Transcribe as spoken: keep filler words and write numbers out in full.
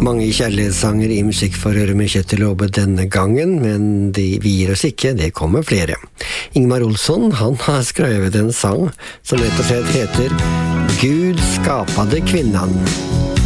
mange kjærlighetssanger i musikkforhøret med Kjetil Aabø denne gangen, men de, vi gir oss ikke, det kommer flere. Ingmar Olsson, han har skrevet en sang som rett og slett heter Gud skapade kvinnan.